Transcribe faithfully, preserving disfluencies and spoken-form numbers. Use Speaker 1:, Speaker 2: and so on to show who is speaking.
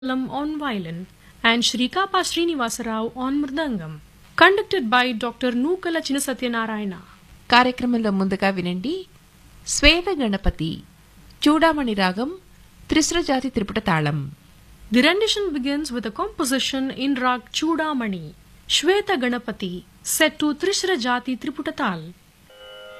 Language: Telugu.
Speaker 1: on violin and Shrikapa Srinivasarao on mridangam, conducted by Doctor Nukala Chinasatyanarayana.
Speaker 2: కార్యక్రమంలో ముందుగా వినండి శ్వేత గణపతి చూడామణి రాగం త్రిశ్రజాతి త్రిపుట తాళం.
Speaker 1: The rendition begins with a composition in Rag Chudamani, Shweta Ganapati, set to Trishra Jati Triputatal.